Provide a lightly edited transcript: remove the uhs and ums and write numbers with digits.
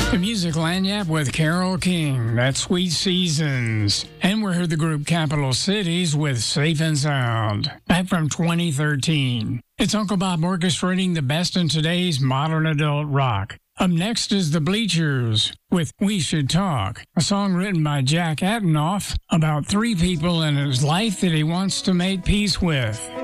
The Music Lanyap with Carole King, that's Sweet Seasons. And we heard the group Capital Cities with Safe and Sound, back from 2013. It's Uncle Bob orchestrating the best in today's modern adult rock. Up next is The Bleachers with We Should Talk, a song written by Jack Antonoff about three people in his life that he wants to make peace with.